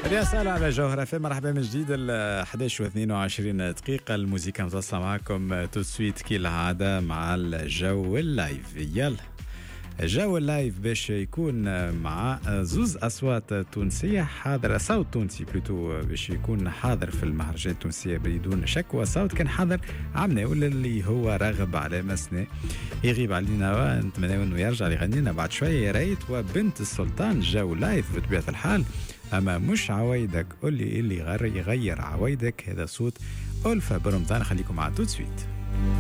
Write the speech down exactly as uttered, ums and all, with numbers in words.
يا سلام على جوهرة في مرحبا من جديد ال أحد عشر واثنين وعشرين دقيقة الموسيقى متواصلة معكم تو سويت كالعادة مع الجو اللايف. يلا جو اللايف باش يكون مع زوز أصوات تونسية حاضر، صوت تونسي بلوتو باش يكون حاضر في المهرجان التونسية بدون شك، وصوت كان حاضر عمنا ولا اللي هو راغب على مسنا يغيب علينا ونتمنى انه يرجع يغني لنا بعد شوية يا ريت. وبنت السلطان جو لايف بطبيعة الحال، أما مش عوايدك قولي اللي يغير عوايدك، هذا صوت ألفا برمضان. خليكم مع تو سويت.